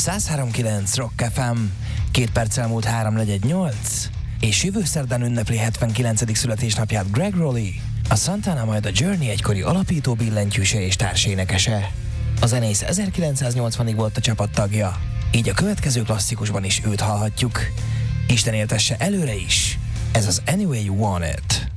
103.9 Rock FM, 2 perccel múlt 3:48, és jövő szerdán ünnepli 79. születésnapját Greg Rowley, a Santana majd a Journey egykori alapító billentyűse és társénekese. A zenész 1980-ig volt a csapat tagja, így a következő klasszikusban is őt hallhatjuk. Isten éltesse előre is, ez az Any Way You Want It.